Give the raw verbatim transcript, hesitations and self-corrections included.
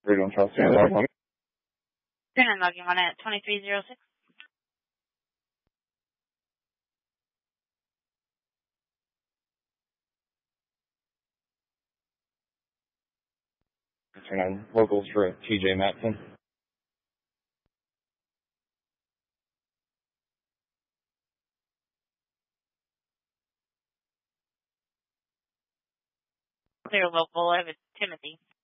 Radio and Charles. Yeah, log on. Turn and logging on at twenty-three oh six. Turn on locals for T J Matson. Clear local, I have a Timothy.